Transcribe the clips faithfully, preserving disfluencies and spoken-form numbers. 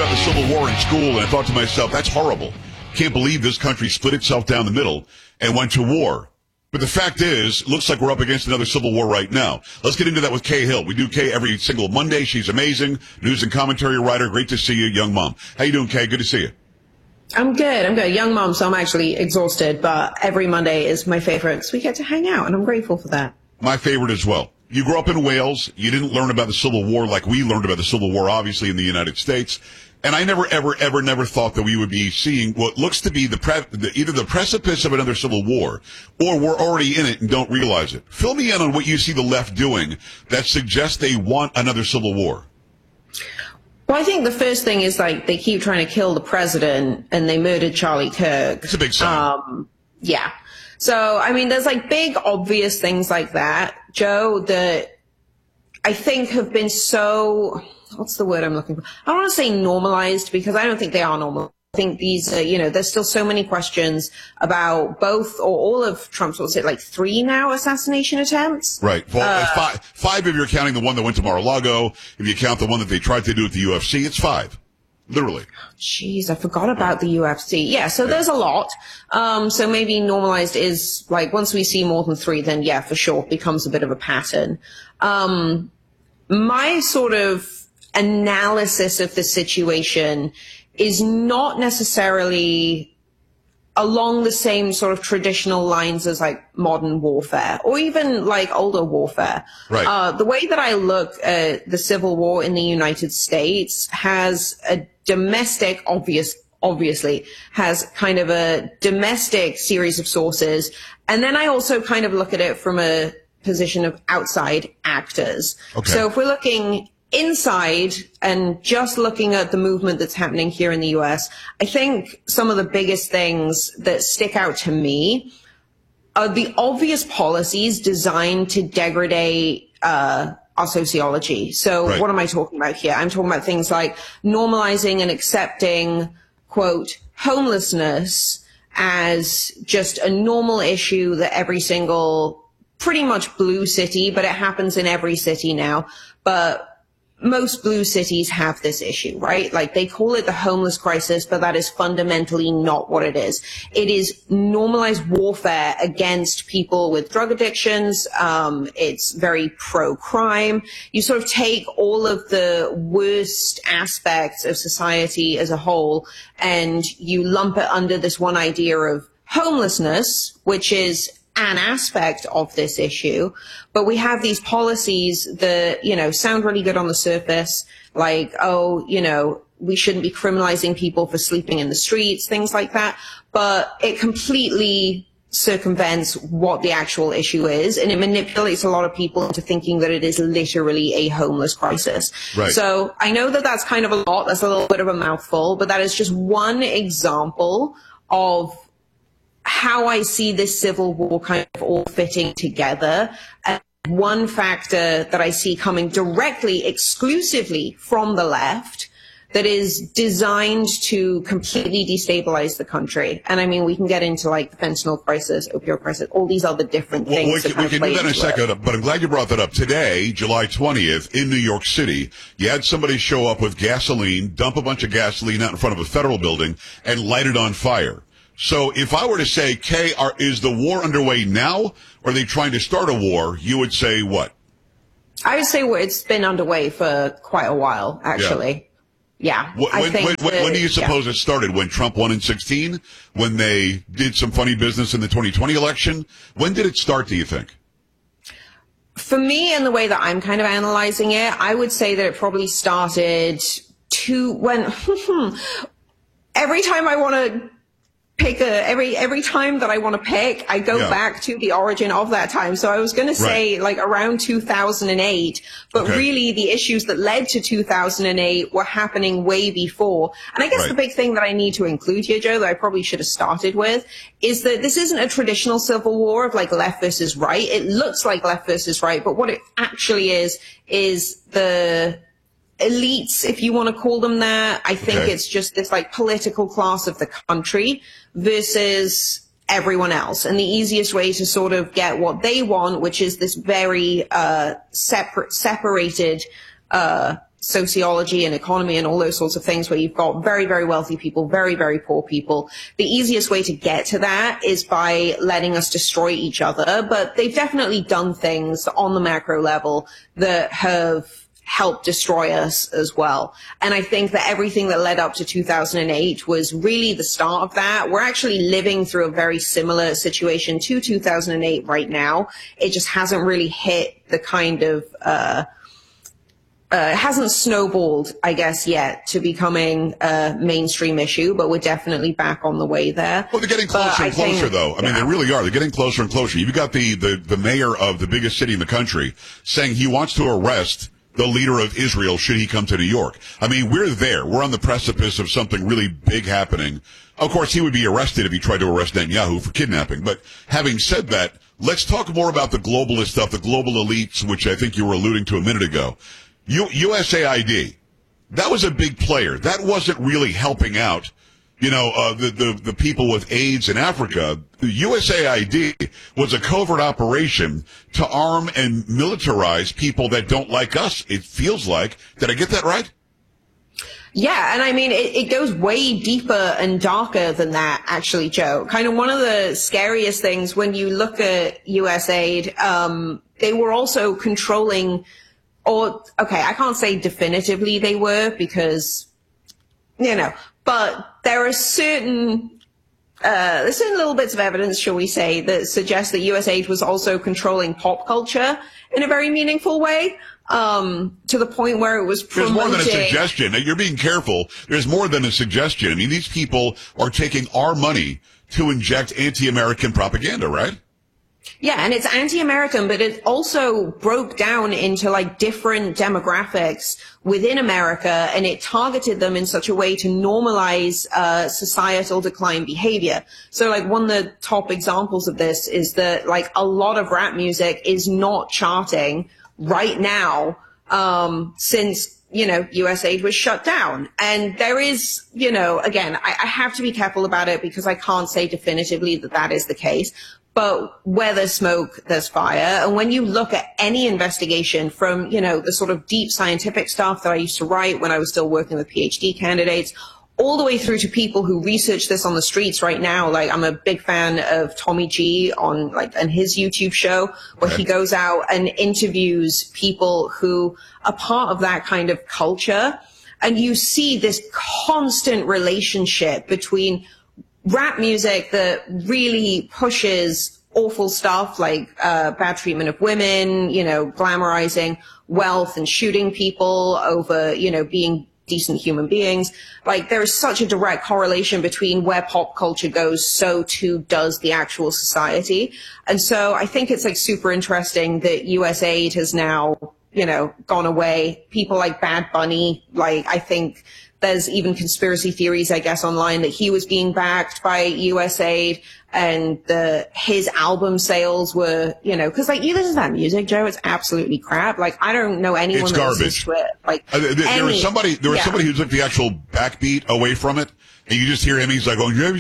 about the Civil War in school, and I thought to myself, that's horrible. Can't believe this country split itself down the middle and went to war. But the fact is, it looks like we're up against another civil war right now. Let's get into that with Kay Hill. We do Kay every single Monday. She's amazing. News and commentary writer. Great to see you, young mom. How you doing, Kay? Good to see you. I'm good. I'm good. Young mom, so I'm actually exhausted, but every Monday is my favorite. So we get to hang out, and I'm grateful for that. My favorite as well. You grew up in Wales. You didn't learn about the Civil War like we learned about the Civil War, obviously, in the United States. And I never, ever, ever, never thought that we would be seeing what looks to be the, pre- the either the precipice of another civil war, or we're already in it and don't realize it. Fill me in on what you see the left doing that suggests they want another civil war. Well, I think the first thing is, like, they keep trying to kill the president, and they murdered Charlie Kirk. It's a big sign. Um, yeah. So, I mean, there's, like, big, obvious things like that, Joe, that I think have been so... What's the word I'm looking for? I don't want to say normalized, because I don't think they are normal. I think these, uh, you know, there's still so many questions about both or all of Trump's, what's it, like three now assassination attempts? Right. Well, uh, five, five if you're counting the one that went to Mar-a-Lago. If you count the one that they tried to do at the U F C, it's five. Literally. Jeez, I forgot about the U F C. Yeah, so yeah. There's a lot. Um, so maybe normalized is, like, once we see more than three, then yeah, for sure, it becomes a bit of a pattern. Um, my sort of analysis of the situation is not necessarily along the same sort of traditional lines as like modern warfare or even like older warfare. Right. Uh, the way that I look at the Civil War in the United States has a domestic, obvious, obviously has kind of a domestic series of sources. And then I also kind of look at it from a position of outside actors. Okay. So if we're looking inside and just looking at the movement that's happening here in the U S, I think some of the biggest things that stick out to me are the obvious policies designed to degrade uh, our sociology. So right. What am I talking about here? I'm talking about things like normalizing and accepting, quote, homelessness as just a normal issue that every single, pretty much blue city, but it happens in every city now, but most blue cities have this issue, right? Like they call it the homeless crisis, but that is fundamentally not what it is. It is normalized warfare against people with drug addictions. Um, it's very pro-crime. You sort of take all of the worst aspects of society as a whole and you lump it under this one idea of homelessness, which is an aspect of this issue, but we have these policies that, you know, sound really good on the surface, like, oh, you know, we shouldn't be criminalizing people for sleeping in the streets, things like that, but it completely circumvents what the actual issue is, and it manipulates a lot of people into thinking that it is literally a homeless crisis. Right. So I know that that's kind of a lot, that's a little bit of a mouthful, but that is just one example of how I see this civil war kind of all fitting together. And one factor that I see coming directly, exclusively from the left that is designed to completely destabilize the country. And I mean, we can get into like the fentanyl crisis, opioid crisis, all these other different well, things. We can, we can do that in a second, it. but I'm glad you brought that up. Today, July twentieth, in New York City, you had somebody show up with gasoline, dump a bunch of gasoline out in front of a federal building, and light it on fire. So if I were to say, Kay, are, is the war underway now, or are they trying to start a war, you would say what? I would say well, it's been underway for quite a while, actually. Yeah. yeah when, I think when, that, when do you suppose yeah. it started? When Trump won in sixteen? When they did some funny business in the twenty twenty election? When did it start, do you think? For me, and the way that I'm kind of analyzing it, I would say that it probably started to when every time I want to pick a every every time that I want to pick, I go yeah. back to the origin of that time. So I was going to say right. like around two thousand eight, but okay. really the issues that led to two thousand eight were happening way before. And I guess right. the big thing that I need to include here, Joe, that I probably should have started with, is that this isn't a traditional civil war of like left versus right. It looks like left versus right, but what it actually is is the elites, if you want to call them that. I think okay. it's just this like political class of the country versus everyone else. And the easiest way to sort of get what they want, which is this very uh separ- separated uh sociology and economy and all those sorts of things where you've got very, very wealthy people, very, very poor people. The easiest way to get to that is by letting us destroy each other. But they've definitely done things on the macro level that have helped destroy us as well. And I think that everything that led up to two thousand eight was really the start of that. We're actually living through a very similar situation to two thousand eight right now. It just hasn't really hit the kind of, uh, uh, hasn't snowballed, I guess, yet to becoming a mainstream issue, but we're definitely back on the way there. Well, they're getting closer and closer, think, though. I mean, yeah. They really are. They're getting closer and closer. You've got the, the, the mayor of the biggest city in the country saying he wants to arrest the leader of Israel should he come to New York. I mean, we're there. We're on the precipice of something really big happening. Of course, he would be arrested if he tried to arrest Netanyahu for kidnapping. But having said that, let's talk more about the globalist stuff, the global elites, which I think you were alluding to a minute ago. U- USAID, that was a big player. That wasn't really helping out, you know, uh, the, the, the people with AIDS in Africa. The USAID was a covert operation to arm and militarize people that don't like us, it feels like. Did I get that right? Yeah, and I mean, it, it goes way deeper and darker than that, actually, Joe. Kind of one of the scariest things when you look at USAID, um, they were also controlling, or, okay, I can't say definitively they were because, you know, but there are certain, uh, there's certain little bits of evidence, shall we say, that suggest that USAID was also controlling pop culture in a very meaningful way. Um, to the point where it was promoting. There's more than a suggestion. You're being careful. There's more than a suggestion. I mean, these people are taking our money to inject anti-American propaganda, right? Yeah, and it's anti-American, but it also broke down into like different demographics within America, and it targeted them in such a way to normalize uh societal decline behavior. So like one of the top examples of this is that like a lot of rap music is not charting right now, um, since, you know, USAID was shut down. And there is, you know, again, I, I have to be careful about it because I can't say definitively that that is the case. But where there's smoke, there's fire. And when you look at any investigation from, you know, the sort of deep scientific stuff that I used to write when I was still working with PhD candidates, all the way through to people who research this on the streets right now. Like, I'm a big fan of Tommy G on like, and his YouTube show where he goes out and interviews people who are part of that kind of culture. And you see this constant relationship between rap music that really pushes awful stuff like, uh, bad treatment of women, you know, glamorizing wealth and shooting people over, you know, being decent human beings. Like, there is such a direct correlation between where pop culture goes, so too does the actual society. And so I think it's like super interesting that USAID has now, you know, gone away. People like Bad Bunny, like, I think there's even conspiracy theories, I guess, online that he was being backed by USAID and the, his album sales were, you know, cause like you listen to that music, Joe, it's absolutely crap. Like, I don't know anyone it's that garbage. listens to it. Like, uh, there, there was somebody, there was yeah. somebody who took the actual backbeat away from it. And you just hear him, he's like going, you know,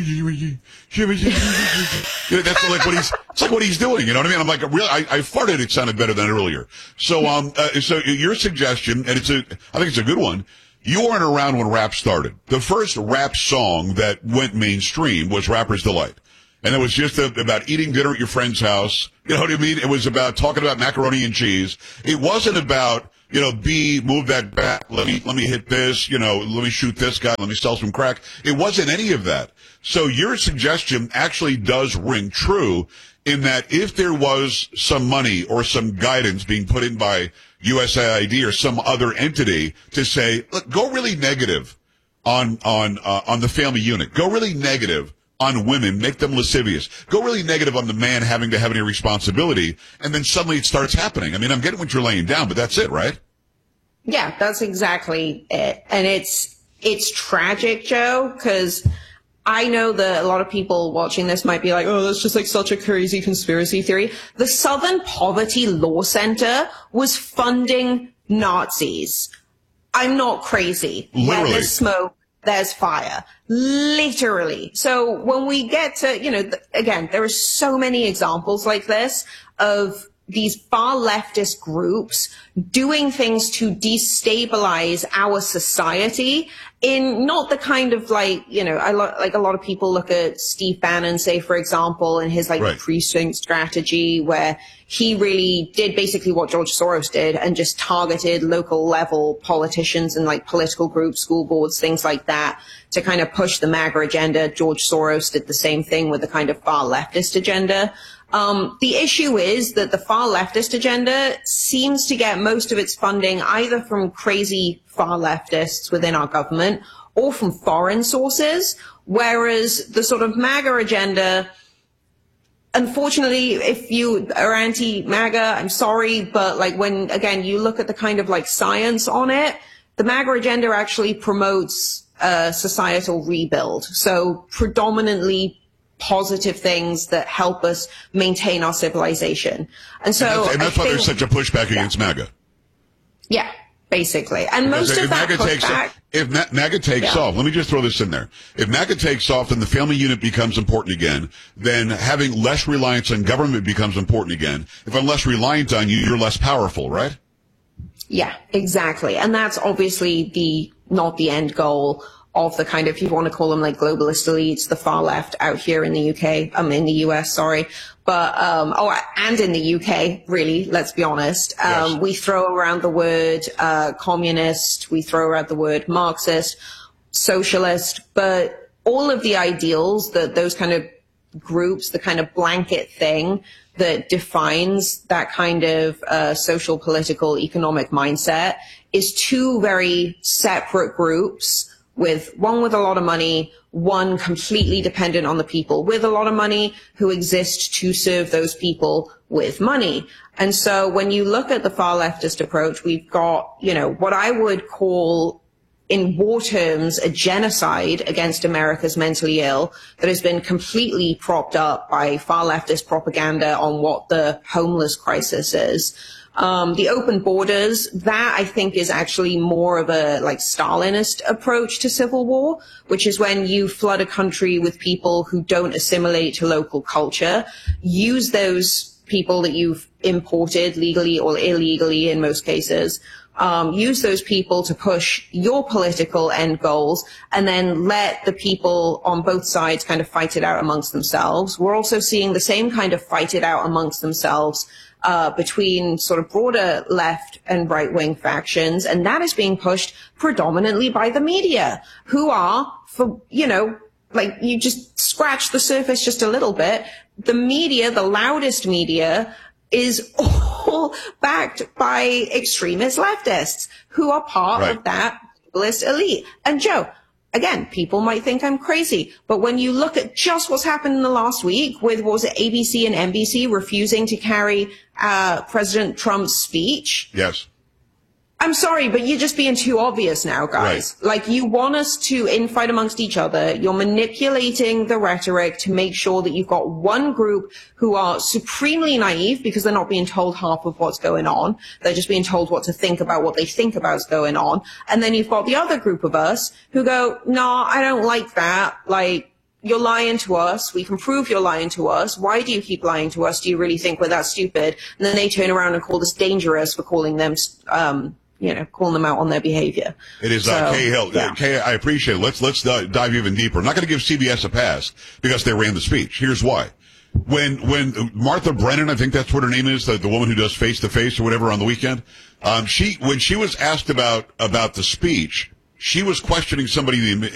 that's like what he's, it's like what he's doing, you know what I mean? I'm like, really, I, I farted, it sounded better than earlier. So, um, uh, so your suggestion, and it's a, I think it's a good one. You weren't around when rap started. The first rap song that went mainstream was Rapper's Delight. And it was just a, about eating dinner at your friend's house. You know what I mean? It was about talking about macaroni and cheese. It wasn't about, you know, B, move that back, let me, let me hit this, you know, let me shoot this guy, let me sell some crack. It wasn't any of that. So your suggestion actually does ring true in that if there was some money or some guidance being put in by USAID or some other entity to say, look, go really negative on, on, uh, on the family unit. Go really negative on women, make them lascivious. Go really negative on the man having to have any responsibility, and then suddenly it starts happening. I mean, I'm getting what you're laying down, but that's it, right? Yeah, that's exactly it. And it's, it's tragic, Joe, because I know that a lot of people watching this might be like, oh, that's just like such a crazy conspiracy theory. The Southern Poverty Law Center was funding Nazis. I'm not crazy. Literally. Where there's smoke, there's fire. Literally. So when we get to, you know, th- again, there are so many examples like this of these far leftist groups doing things to destabilize our society in not the kind of like, you know, I lo- like a lot of people look at Steve Bannon, say, for example, and his like right. precinct strategy where he really did basically what George Soros did and just targeted local level politicians and like political groups, school boards, things like that to kind of push the MAGA agenda. George Soros did the same thing with the kind of far leftist agenda. Um, the issue is that the far leftist agenda seems to get most of its funding either from crazy far leftists within our government or from foreign sources, whereas the sort of MAGA agenda, unfortunately, if you are anti-MAGA, I'm sorry, but like when, again, you look at the kind of like science on it, the MAGA agenda actually promotes a societal rebuild. So predominantly positive things that help us maintain our civilization. And so, and that's, and that's why think, there's such a pushback yeah. against MAGA. Yeah, basically. And because most if of that MAGA takes pushback, off, if Ma- MAGA takes yeah. off, let me just throw this in there. If MAGA takes off, then the family unit becomes important again. Then having less reliance on government becomes important again. If I'm less reliant on you, you're less powerful, right? Yeah, exactly. And that's obviously the not the end goal of the kind of, if you want to call them like globalist elites, the far left out here in the U K, um, in the U S, sorry. But, um, oh, and in the U K, really, let's be honest. Um, yes. we throw around the word, uh, communist, we throw around the word Marxist, socialist, but all of the ideals that those kind of groups, the kind of blanket thing that defines that kind of, uh, social, political, economic mindset is two very separate groups, with one with a lot of money, one completely dependent on the people with a lot of money who exist to serve those people with money. And so when you look at the far leftist approach, we've got, you know, what I would call in war terms a genocide against America's mentally ill that has been completely propped up by far leftist propaganda on what the homeless crisis is. Um, the open borders, that I think is actually more of a like Stalinist approach to civil war, which is when you flood a country with people who don't assimilate to local culture, use those people that you've imported legally or illegally in most cases, um, use those people to push your political end goals and then let the people on both sides kind of fight it out amongst themselves. We're also seeing the same kind of fight it out amongst themselves Uh, between sort of broader left and right-wing factions, and that is being pushed predominantly by the media, who are, for, you know, like you just scratch the surface just a little bit, the media, the loudest media, is all backed by extremist leftists who are part right. of that globalist elite. And Joe, again, people might think I'm crazy, but when you look at just what's happened in the last week with, what was it, A B C and N B C refusing to carry uh President Trump's speech. Yes. I'm sorry, but you're just being too obvious now, guys. Right. Like, you want us to infight amongst each other. You're manipulating the rhetoric to make sure that you've got one group who are supremely naive because they're not being told half of what's going on. They're just being told what to think about what they think about is going on. And then you've got the other group of us who go, no, I don't like that. Like, you're lying to us. We can prove you're lying to us. Why do you keep lying to us? Do you really think we're that stupid? And then they turn around and call us dangerous for calling them, um, you know, calling them out on their behavior. It is, so, uh, Kay Hill. Yeah. Uh, Kay, I appreciate it. Let's, let's uh, dive even deeper. I'm not going to give C B S a pass because they ran the speech. Here's why. When, when Martha Brennan, I think that's what her name is, the, the woman who does face to face or whatever on the weekend, um, she, when she was asked about, about the speech, she was questioning somebody